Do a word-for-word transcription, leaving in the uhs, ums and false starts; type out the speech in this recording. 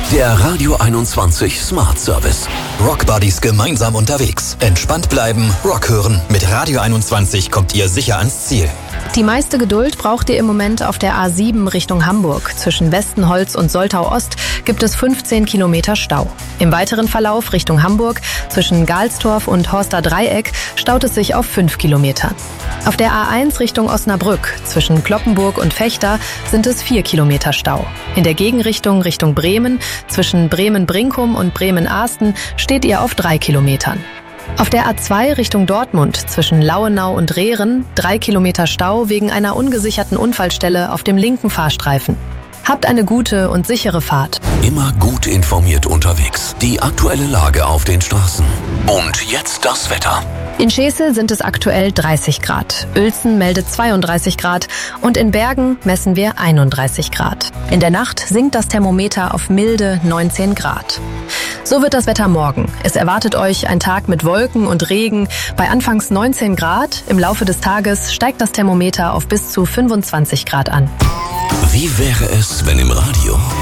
Der Radio einundzwanzig Smart Service. Rockbuddies gemeinsam unterwegs. Entspannt bleiben, Rock hören. Mit Radio einundzwanzig kommt ihr sicher ans Ziel. Die meiste Geduld braucht ihr im Moment auf der A sieben Richtung Hamburg. Zwischen Westenholz und Soltau-Ost gibt es fünfzehn Kilometer Stau. Im weiteren Verlauf Richtung Hamburg zwischen Galstorf und Horster Dreieck staut es sich auf fünf Kilometer. Auf der A eins Richtung Osnabrück zwischen Cloppenburg und Vechta sind es vier Kilometer Stau. In der Gegenrichtung Richtung Bremen zwischen Bremen-Brinkum und Bremen-Ahsten steht ihr auf drei Kilometern. Auf der A zwei Richtung Dortmund zwischen Lauenau und Rehren drei Kilometer Stau wegen einer ungesicherten Unfallstelle auf dem linken Fahrstreifen. Habt eine gute und sichere Fahrt. Immer gut informiert unterwegs. Die aktuelle Lage auf den Straßen. Und jetzt das Wetter. In Schesel sind es aktuell dreißig Grad. Uelzen meldet zweiunddreißig Grad und in Bergen messen wir einunddreißig Grad. In der Nacht sinkt das Thermometer auf milde neunzehn Grad. So wird das Wetter morgen. Es erwartet euch ein Tag mit Wolken und Regen bei anfangs neunzehn Grad. Im Laufe des Tages steigt das Thermometer auf bis zu fünfundzwanzig Grad an. Wie wäre es, wenn im Radio